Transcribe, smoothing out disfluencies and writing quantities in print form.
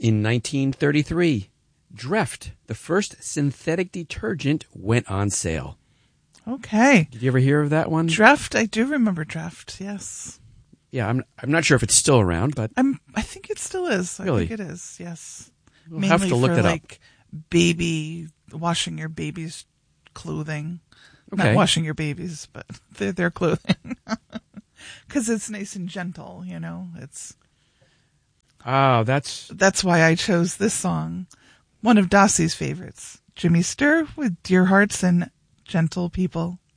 In 1933, Dreft, the first synthetic detergent, went on sale. Okay. Did you ever hear of that one? Dreft, I do remember Dreft, yes. Yeah, I'm not sure if it's still around, but I think it still is. Really? I think it is, yes. we'll Mainly have to look for that like baby, washing your baby's clothing. Okay. Not washing your babies, but their clothing. Because it's nice and gentle, you know. That's why I chose this song. One of Dossie's favorites. Jimmy Sturr with Dear Hearts and Gentle People.